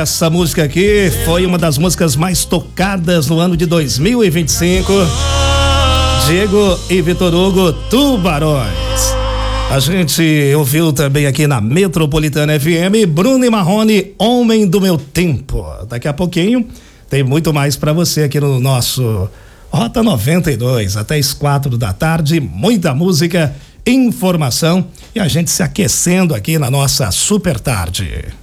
Essa música aqui foi uma das músicas mais tocadas no ano de 2025. Diego e Vitor Hugo, Tubarões. A gente ouviu também aqui na Metropolitana FM, Bruno e Marrone, Homem do Meu Tempo. Daqui a pouquinho tem muito mais pra você aqui no nosso Rota 92, até as 4 da tarde, muita música, informação e a gente se aquecendo aqui na nossa super tarde.